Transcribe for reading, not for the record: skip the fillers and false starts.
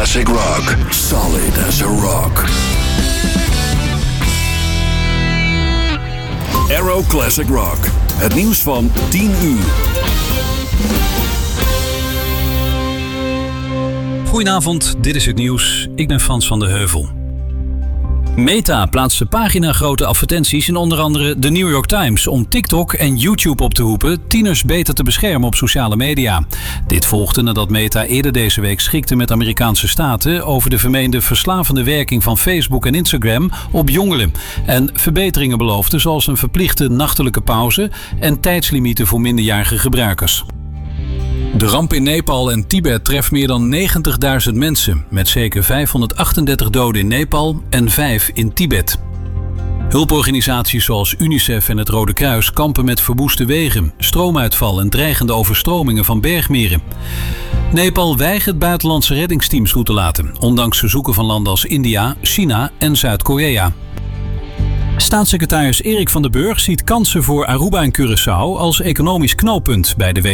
classic rock. Solid as a rock. Aero Classic Rock. Het nieuws van 10 uur. Goedenavond, dit is het nieuws. Ik ben Frans van de Heuvel. Meta plaatste paginagrote advertenties in onder andere de New York Times om TikTok en YouTube op te roepen tieners beter te beschermen op sociale media. Dit volgde nadat Meta eerder deze week schikte met Amerikaanse staten over de vermeende verslavende werking van Facebook en Instagram op jongeren en verbeteringen beloofde zoals een verplichte nachtelijke pauze en tijdslimieten voor minderjarige gebruikers. De ramp in Nepal en Tibet treft meer dan 90.000 mensen, met zeker 538 doden in Nepal en 5 in Tibet. Hulporganisaties zoals UNICEF en het Rode Kruis kampen met verwoeste wegen, stroomuitval en dreigende overstromingen van bergmeren. Nepal weigert buitenlandse reddingsteams toe te laten, ondanks verzoeken van landen als India, China en Zuid-Korea. Staatssecretaris Erik van den Burg ziet kansen voor Aruba en Curaçao als economisch knooppunt bij de